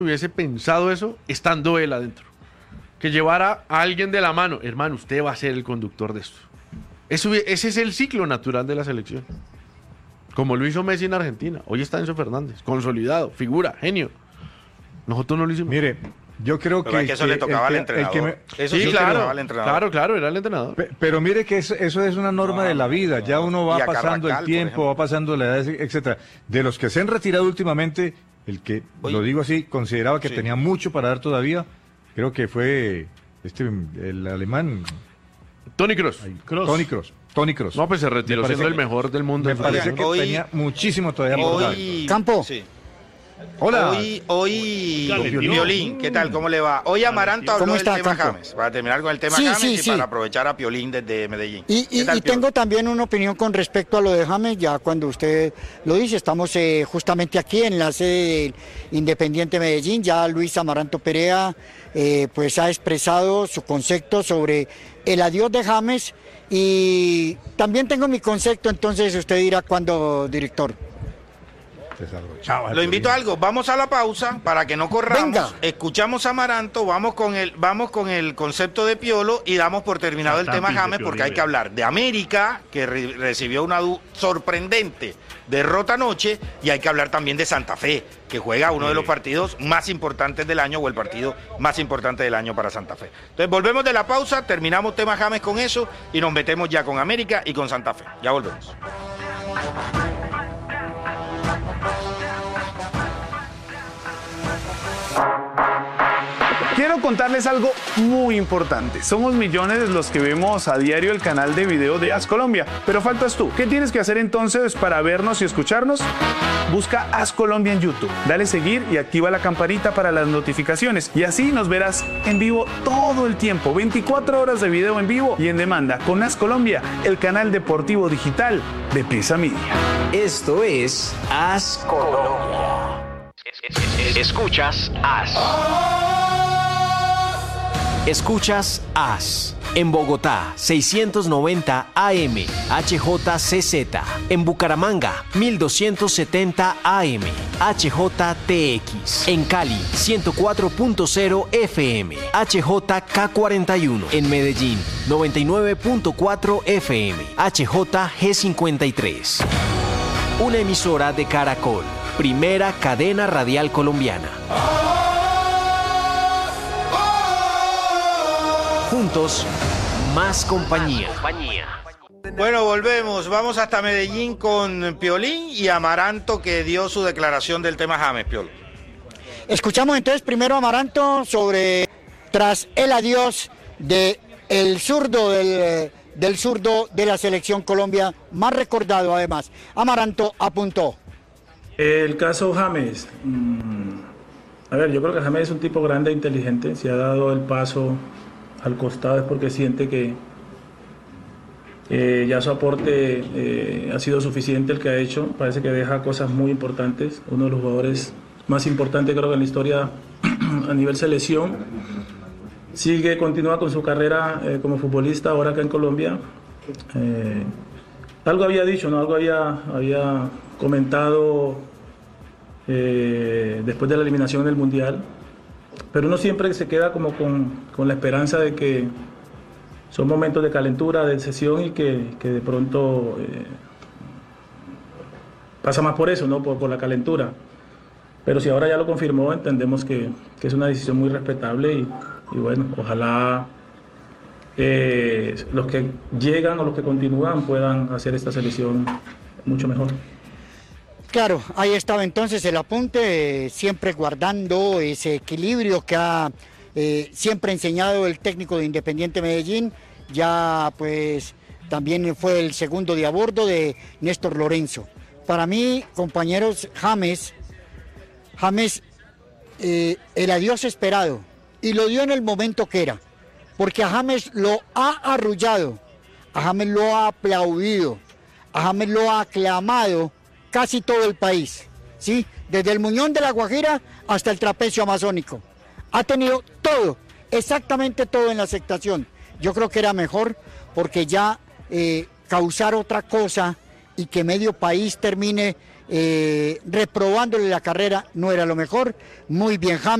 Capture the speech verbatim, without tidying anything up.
hubiese pensado eso estando él adentro. Que llevara a alguien de la mano. Hermano, usted va a ser el conductor de esto. Eso, ese es el ciclo natural de la selección. Como lo hizo Messi en Argentina. Hoy está Enzo Fernández, consolidado, figura, genio. Nosotros no lo hicimos. Mire, yo creo pero que... que eso que, le tocaba el, al entrenador. El me, eso sí, sí claro, al entrenador. claro, claro, era el entrenador. Pe, pero mire que eso, eso es una norma no, de la vida. No, ya uno va pasando Carracal, el tiempo, va pasando la edad, etcétera. De los que se han retirado últimamente, el que, Oye, lo digo así, consideraba que sí. tenía mucho para dar todavía, creo que fue este el alemán... Toni Kroos. Toni Kroos. Toni Kroos. No, pues se retiró siendo el mejor del mundo. Me parece que hoy, tenía muchísimo todavía por dar. Campo. Sí. Hola. Hoy, hoy Piolín, ¿qué tal? ¿Cómo le va? Hoy Amaranto habló del tema Campo? James. Para terminar con el tema sí, James sí, y sí. para aprovechar a Piolín desde Medellín. Y, y, tal, y tengo también una opinión con respecto a lo de James, ya cuando usted lo dice, estamos eh, justamente aquí en la sede del Independiente Medellín, ya Luis Amaranto Perea eh, pues ha expresado su concepto sobre el adiós de James y también tengo mi concepto, entonces usted dirá cuándo, director. Lo invito a algo, vamos a la pausa para que no corramos, Venga. escuchamos a Amaranto, vamos con el vamos con el concepto de Piolo y damos por terminado el tema James porque hay que hablar de América, que re recibió una sorprendente derrota anoche, y hay que hablar también de Santa Fe, que juega uno de los partidos más importantes del año o el partido más importante del año para Santa Fe. Entonces volvemos de la pausa, terminamos tema James con eso y nos metemos ya con América y con Santa Fe. Ya volvemos. Quiero contarles algo muy importante. Somos millones los que vemos a diario el canal de video de As Colombia, pero faltas tú. ¿Qué tienes que hacer entonces para vernos y escucharnos? Busca As Colombia en YouTube, dale seguir y activa la campanita para las notificaciones y así nos verás en vivo todo el tiempo, veinticuatro horas de video en vivo y en demanda con As Colombia, el canal deportivo digital de Prisa Media. Esto es As Colombia. Escuchas As. Escuchas As. En Bogotá, seiscientos noventa A M, H J C Z. En Bucaramanga, mil doscientos setenta A M, H J T X. En Cali, ciento cuatro punto cero F M, H J K cuarenta y uno. En Medellín, noventa y nueve punto cuatro F M, H J G cincuenta y tres. Una emisora de Caracol, primera cadena radial colombiana. Juntos, más compañía. Bueno, volvemos. Vamos hasta Medellín con Piolín y Amaranto, que dio su declaración del tema James, Piolo. Escuchamos entonces primero a Amaranto sobre, tras el adiós de el zurdo del, del zurdo de la selección Colombia, más recordado además. Amaranto apuntó. El caso James. Mmm, a ver, yo creo que James es un tipo grande e inteligente. Se ha dado el paso al costado es porque siente que eh, ya su aporte eh, ha sido suficiente el que ha hecho. Parece que deja cosas muy importantes. Uno de los jugadores más importantes creo que en la historia a nivel selección. Sigue, continúa con su carrera eh, como futbolista ahora acá en Colombia. Eh, algo había dicho, ¿no? Algo había, había comentado eh, después de la eliminación del Mundial. Pero uno siempre se queda como con, con la esperanza de que son momentos de calentura, de sesión y que, que de pronto eh, pasa más por eso, ¿no? Por, por la calentura. Pero si ahora ya lo confirmó, entendemos que, que es una decisión muy respetable y, y bueno, ojalá eh, los que llegan o los que continúan puedan hacer esta selección mucho mejor. Claro, ahí estaba entonces el apunte, eh, siempre guardando ese equilibrio que ha eh, siempre enseñado el técnico de Independiente Medellín. Ya pues también fue el segundo de a bordo de Néstor Lorenzo. Para mí, compañeros, James, James, eh, el adiós esperado, y lo dio en el momento que era, porque a James lo ha arrullado, a James lo ha aplaudido, a James lo ha aclamado casi todo el país, ¿sí? Desde el Muñón de la Guajira hasta el Trapecio Amazónico. Ha tenido todo, exactamente todo en la aceptación. Yo creo que era mejor porque ya eh, causar otra cosa y que medio país termine eh, reprobándole la carrera no era lo mejor. Muy bien, James.